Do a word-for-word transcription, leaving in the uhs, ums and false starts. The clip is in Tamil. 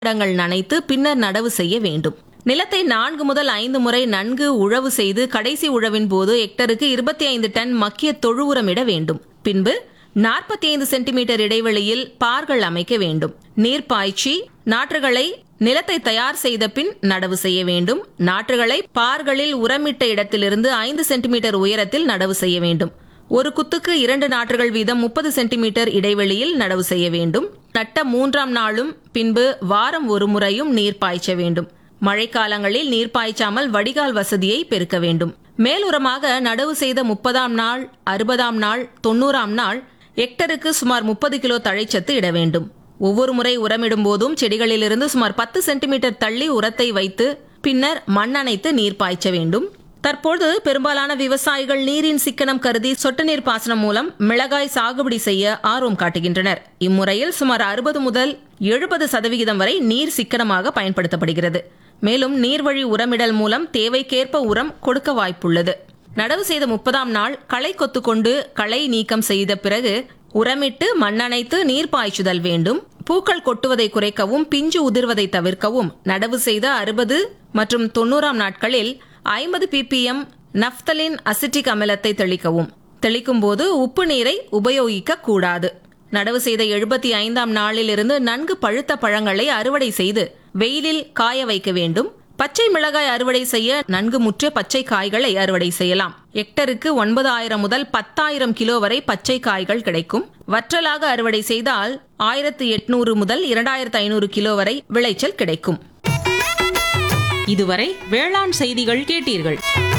இடங்கள் நனைத்து பின்னர் நடவு செய்ய வேண்டும். நிலத்தை நான்கு முதல் ஐந்து முறை நன்கு உழவு செய்து கடைசி உழவின் போது ஹெக்டருக்கு இருபத்தி ஐந்து டன் மக்கிய தொழு உரம் இட வேண்டும். பின்பு நாற்பத்தி ஐந்து சென்டிமீட்டர் இடைவெளியில் பார்கள் அமைக்க வேண்டும். நீர் பாய்ச்சி நாற்றுகளை நிலத்தை தயார் செய்த பின் நடவு செய்ய வேண்டும். நாற்றுகளை பார்களில் உரமிட்ட இடத்திலிருந்து ஐந்து சென்டிமீட்டர் உயரத்தில் நடவு செய்ய வேண்டும். ஒரு குத்துக்கு இரண்டு நாற்றுகள் வீதம் முப்பது சென்டிமீட்டர் இடைவெளியில் நடவு செய்ய வேண்டும். நட்ட மூன்றாம் நாளும் பின்பு வாரம் ஒரு முறையும் நீர் பாய்ச்ச வேண்டும். மழைக்காலங்களில் நீர் பாய்ச்சாமல் வடிகால் வசதியை பெருக்க வேண்டும். மேலுரமாக நடவு செய்த முப்பதாம் நாள், அறுபதாம் நாள், தொண்ணூறாம் நாள் ஹெக்டருக்கு சுமார் முப்பது கிலோ தழைச்சத்து இட வேண்டும். ஒவ்வொரு முறை உரமிடும் போதும் செடிகளிலிருந்து சுமார் பத்து சென்டிமீட்டர் தள்ளி உரத்தை வைத்து பின்னர் மண்ணணைத்து நீர் பாய்ச்ச வேண்டும். தற்போது பெரும்பாலான விவசாயிகள் நீரின் சிக்கனம் கருதி சொட்டு நீர் பாசனம் மூலம் மிளகாய் சாகுபடி செய்ய ஆர்வம் காட்டுகின்றனர். இம்முறையில் சுமார் அறுபது முதல் எழுபது சதவிகிதம் வரை நீர் சிக்கனமாக பயன்படுத்தப்படுகிறது. மேலும் நீர்வழி உரமிடல் மூலம் தேவைக்கேற்ப உரம் கொடுக்க வாய்ப்புள்ளது. நடவு செய்த முப்பதாம் நாள் களை கொத்து கொண்டு களை நீக்கம் செய்த பிறகு உரமிட்டு மண்ணணைத்து நீர் பாய்ச்சுதல் வேண்டும். பூக்கள் கொட்டுவதை குறைக்கவும் பிஞ்சு உதிர்வதை தவிர்க்கவும் நடவு செய்த அறுபது மற்றும் தொண்ணூறாம் நாட்களில் ஐம்பது பிபிஎம் நப்தலின் அசிட்டிக் அமிலத்தை தெளிக்கவும். தெளிக்கும் போது உப்பு நீரை உபயோகிக்க கூடாது. நடவு செய்த எழுபத்தி ஐந்தாம் நாளிலிருந்து நன்கு பழுத்த பழங்களை அறுவடை செய்து வெயிலில் காய வைக்க வேண்டும். பச்சை மிளகாய் அறுவடை செய்ய நன்கு முற்றிய பச்சை காய்களை அறுவடை செய்யலாம். ஹெக்டருக்கு ஒன்பதாயிரம் முதல் பத்தாயிரம் கிலோ வரை பச்சை காய்கள் கிடைக்கும். வற்றலாக அறுவடை செய்தால் ஆயிரத்து எட்நூறு முதல் இரண்டாயிரத்து ஐநூறு கிலோ வரை விளைச்சல் கிடைக்கும். இதுவரை வேளாண் செய்திகள் கேட்டீர்கள்.